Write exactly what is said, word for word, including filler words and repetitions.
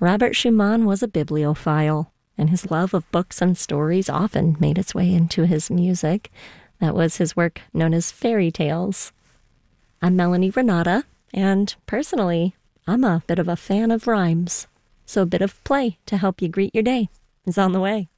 Robert Schumann was a bibliophile, and his love of books and stories often made its way into his music. That was his work known as fairy tales. I'm Melanie Renata, and personally, I'm a bit of a fan of rhymes. So a bit of play to help you greet your day is on the way.